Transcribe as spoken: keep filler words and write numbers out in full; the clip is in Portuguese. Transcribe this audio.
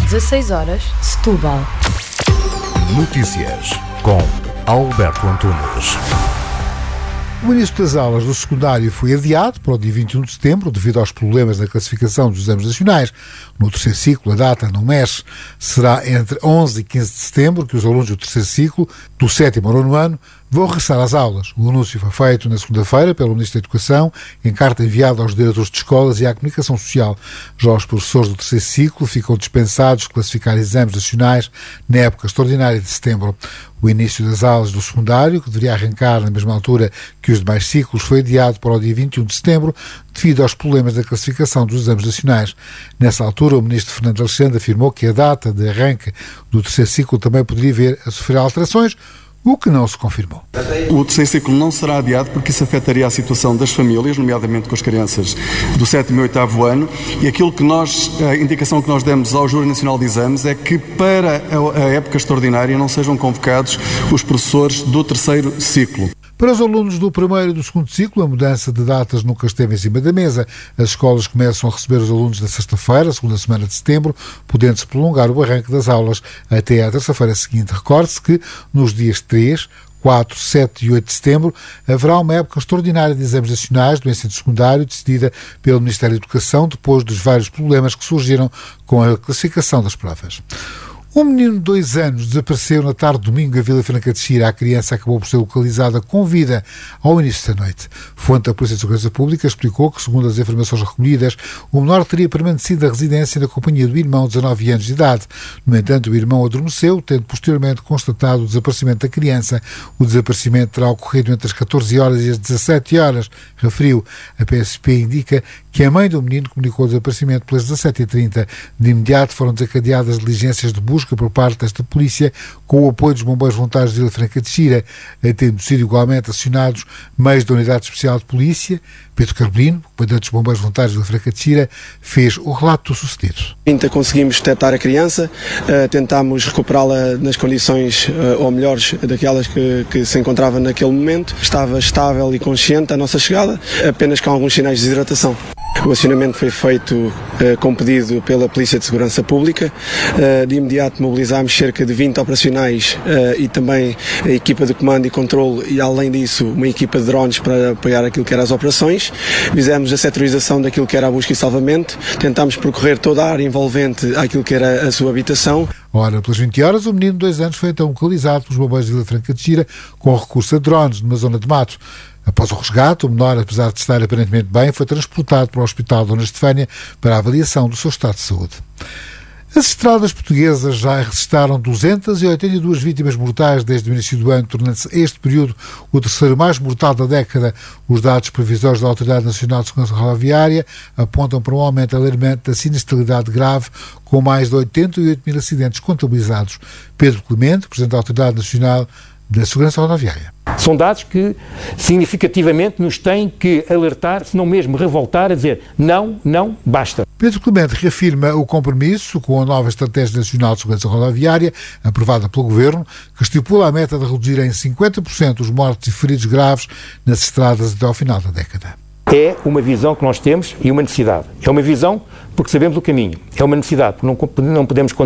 dezasseis horas, Setúbal. Notícias com Alberto Antunes. O início das aulas do secundário foi adiado para o dia vinte e um de setembro devido aos problemas na classificação dos exames nacionais. No terceiro ciclo, a data não mexe. Será entre onze e quinze de setembro que os alunos do terceiro ciclo, do sétimo ao nono ano, vão regressar às aulas. O anúncio foi feito na segunda-feira pelo Ministro da Educação, em carta enviada aos diretores de escolas e à comunicação social. Já os professores do terceiro ciclo ficam dispensados de classificar exames nacionais na época extraordinária de setembro. O início das aulas do secundário, que deveria arrancar na mesma altura que os demais ciclos, foi adiado para o dia vinte e um de setembro devido aos problemas da classificação dos exames nacionais. Nessa altura, o Ministro Fernando Alexandre afirmou que a data de arranque do terceiro ciclo também poderia vir a sofrer alterações, o que não se confirmou. O terceiro ciclo não será adiado porque isso afetaria a situação das famílias, nomeadamente com as crianças do sétimo e oitavo ano, e aquilo que nós, a indicação que nós demos ao Júri Nacional de Exames é que para a época extraordinária não sejam convocados os professores do terceiro ciclo. Para os alunos do primeiro e do segundo ciclo, a mudança de datas nunca esteve em cima da mesa. As escolas começam a receber os alunos na sexta-feira, segunda semana de setembro, podendo-se prolongar o arranque das aulas até à terça-feira seguinte. Recorde-se que nos dias três, quatro, sete e oito de setembro haverá uma época extraordinária de exames nacionais do ensino secundário, decidida pelo Ministério da Educação, depois dos vários problemas que surgiram com a classificação das provas. Um menino de dois anos desapareceu na tarde de domingo em Vila Franca de Xira. A criança acabou por ser localizada com vida ao início da noite. Fonte da Polícia de Segurança Pública explicou que, segundo as informações recolhidas, o menor teria permanecido na residência na companhia do irmão de dezanove anos de idade. No entanto, o irmão adormeceu, tendo posteriormente constatado o desaparecimento da criança. O desaparecimento terá ocorrido entre as catorze horas e as dezassete horas, referiu. A P S P indica que a mãe do menino comunicou o desaparecimento pelas dezassete e trinta. De imediato foram desencadeadas diligências de busca por parte desta polícia, com o apoio dos bombeiros voluntários de Vila Franca de Xira, tendo sido igualmente acionados meios da Unidade Especial de Polícia. Pedro Carbolino, comandante dos bombeiros voluntários de Vila Franca de Xira, fez o relato do sucedido. Ainda conseguimos detectar a criança, uh, tentámos recuperá-la nas condições, uh, ou melhores, daquelas que, que se encontrava naquele momento. Estava estável e consciente à nossa chegada, apenas com alguns sinais de desidratação. O acionamento foi feito uh, com pedido pela Polícia de Segurança Pública. Uh, de imediato mobilizámos cerca de vinte operacionais uh, e também a equipa de comando e controle e, além disso, uma equipa de drones para apoiar aquilo que eram as operações. Fizemos a setorização daquilo que era a busca e salvamento. Tentámos percorrer toda a área envolvente àquilo que era a sua habitação. Ora, pelas vinte horas, o menino de dois anos foi então localizado pelos bombeiros de Vila Franca de Xira com recurso a drones numa zona de mato. Após o resgate, o menor, apesar de estar aparentemente bem, foi transportado para o Hospital Dona Estefânia para a avaliação do seu estado de saúde. As estradas portuguesas já registraram duzentas e oitenta e duas vítimas mortais desde o início do ano, tornando-se este período o terceiro mais mortal da década. Os dados previsórios da Autoridade Nacional de Segurança Rodoviária apontam para um aumento alarmante da sinistralidade grave, com mais de oitenta e oito mil acidentes contabilizados. Pedro Clemente, Presidente da Autoridade Nacional da Segurança Rodoviária. São dados que significativamente nos têm que alertar, se não mesmo revoltar, a dizer não, não, basta. Pedro Clemente reafirma o compromisso com a nova Estratégia Nacional de Segurança Rodoviária, aprovada pelo Governo, que estipula a meta de reduzir em cinquenta por cento os mortos e feridos graves nas estradas até ao final da década. É uma visão que nós temos e uma necessidade. É uma visão porque sabemos o caminho. É uma necessidade porque não, não podemos